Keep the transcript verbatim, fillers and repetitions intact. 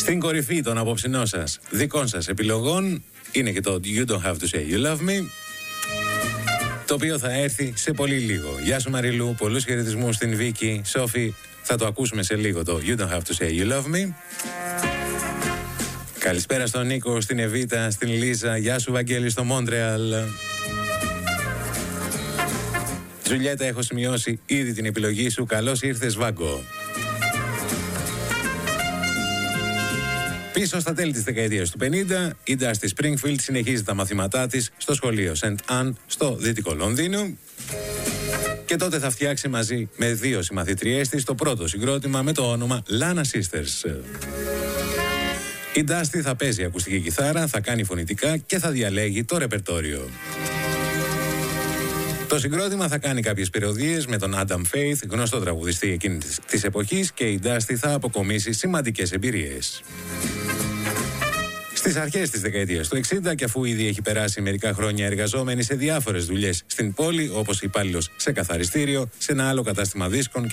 Στην κορυφή των απόψινών σας δικών σας επιλογών είναι και το You Don't Have To Say You Love Me, το οποίο θα έρθει σε πολύ λίγο. Γεια σου Μαριλού, πολλούς χαιρετισμούς στην Βίκη. Σόφη, θα το ακούσουμε σε λίγο το You Don't Have To Say You Love Me. Καλησπέρα στον Νίκο, στην Εβίτα, στην Λίζα. Γεια σου Βαγγέλη στο Μόντρεαλ. Τζουλιέτα, έχω σημειώσει ήδη την επιλογή σου. Καλώς ήρθες Βάγκο. Πίσω στα τέλη της δεκαετίας του πενήντα, η Dusty Springfield συνεχίζει τα μαθήματά της στο σχολείο Σεντ Άν στο Δυτικό Λονδίνο και τότε θα φτιάξει μαζί με δύο συμμαθητριές της το πρώτο συγκρότημα με το όνομα Lana Sisters. Η Dusty θα παίζει ακουστική κιθάρα, θα κάνει φωνητικά και θα διαλέγει το ρεπερτόριο. Το συγκρότημα θα κάνει κάποιες περιοδίες με τον Adam Faith, γνωστό τραγουδιστή εκείνη της, της εποχής, και η Dusty θα αποκομίσει σημαντικές εμπειρίες. Στις αρχές της δεκαετίας του εξήντα, και αφού ήδη έχει περάσει μερικά χρόνια εργαζόμενη σε διάφορες δουλειές στην πόλη, όπως υπάλληλος σε καθαριστήριο, σε ένα άλλο κατάστημα δίσκων